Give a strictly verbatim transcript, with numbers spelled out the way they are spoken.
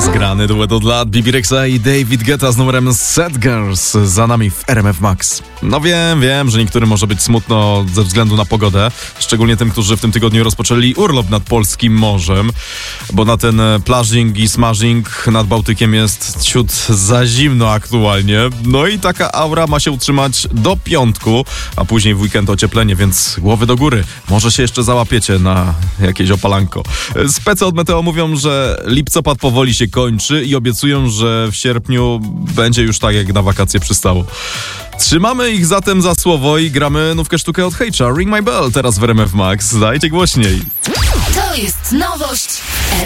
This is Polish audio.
Zgrany duet od lat, Bibi Rexha i David Guetta z numerem Sad Girls za nami w R M F Max. No wiem, wiem, że niektórym może być smutno ze względu na pogodę, szczególnie tym, którzy w tym tygodniu rozpoczęli urlop nad polskim morzem, bo na ten plażing i smażing nad Bałtykiem jest ciut za zimno aktualnie. No i taka aura ma się utrzymać do piątku, a później w weekend ocieplenie, więc głowy do góry. Może się jeszcze załapiecie na jakieś opalanko. Specy od Meteo mówią, że lipcopad powoli się kończy i obiecują, że w sierpniu będzie już tak, jak na wakacje przystało. Trzymamy ich zatem za słowo i gramy nówkę sztukę od Hejcza. Ring My Bell teraz w R M F Max. Dajcie głośniej. To jest nowość.